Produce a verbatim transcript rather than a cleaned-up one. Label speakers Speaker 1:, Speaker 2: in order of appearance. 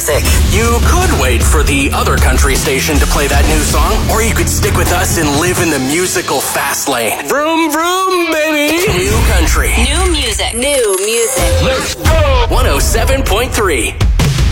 Speaker 1: music.
Speaker 2: You could wait for the other country station to play that new song, or you could stick with us and live in the musical fast lane. Vroom, vroom, baby. New country.
Speaker 1: New music. New music.
Speaker 2: Let's go. one oh seven point three.